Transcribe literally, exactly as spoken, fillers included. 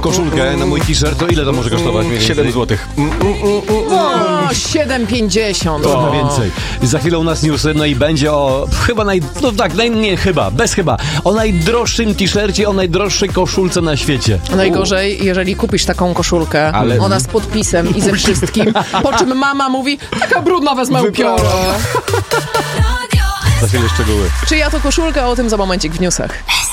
koszulkę na mój t-shirt, to ile to może kosztować? siedem złotych. O, siedem pięćdziesiąt. Trochę więcej. Za chwilę u nas newsy, no i będzie o chyba naj... No tak, naj, nie chyba, bez chyba. O najdroższym t-shircie, o najdroższej koszulce na świecie. Najgorzej, jeżeli kupisz taką koszulkę, Ale- ona z podpisem i ze wszystkim, po czym mama mówi, taka brudna, wezmę upiorę. Za chwilę szczegóły. Czyja to koszulka? O tym za momencik w newsach.